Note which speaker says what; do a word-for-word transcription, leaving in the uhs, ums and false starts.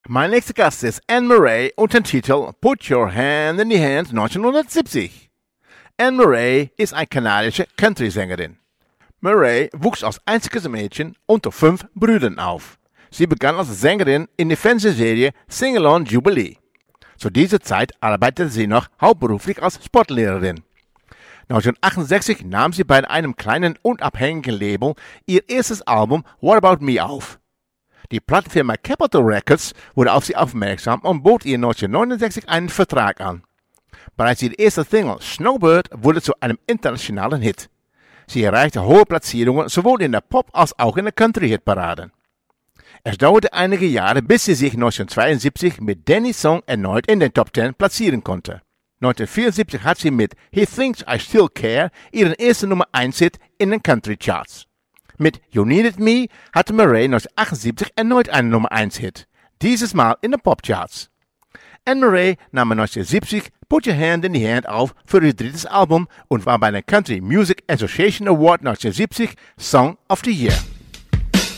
Speaker 1: Mein nächster Gast ist Anne Murray und den Titel Put Your Hand in the Hand neunzehnhundertsiebzig. Anne Murray ist eine kanadische Country-Sängerin. Murray wuchs als einziges Mädchen unter fünf Brüdern auf. Sie begann als Sängerin in der Fernsehserie Sing-Along Jubilee. Zu dieser Zeit arbeitete sie noch hauptberuflich als Sportlehrerin. neunzehnhundertachtundsechzig nahm sie bei einem kleinen unabhängigen Label ihr erstes Album What About Me auf. Die Plattenfirma Capitol Records wurde auf sie aufmerksam und bot ihr neunzehnhundertneunundsechzig einen Vertrag an. Bereits ihre erste Single Snowbird wurde zu einem internationalen Hit. Sie erreichte hohe Platzierungen sowohl in der Pop- als auch in der Country-Hitparade. Es dauerte einige Jahre, bis sie sich neunzehnhundertzweiundsiebzig mit Danny's Song erneut in den Top Ten platzieren konnte. neunzehnhundertvierundsiebzig hat sie mit He Thinks I Still Care ihren ersten Nummer eins Hit in den Country Charts. Mit You Needed Me hatte Murray neunzehnhundertachtundsiebzig erneut einen Nummer eins Hit, dieses Mal in den Pop-Charts. Anne Murray nahm neunzehnhundertsiebzig Put Your Hand in the Hand auf für ihr drittes Album und war bei der Country Music Association Award neunzehnhundertsiebzig Song of the Year.